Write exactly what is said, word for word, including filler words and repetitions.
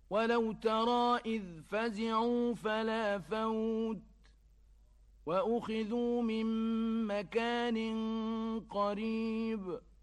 ولو ترى إذ فزعوا فلا فوت وأخذوا من مكان قريب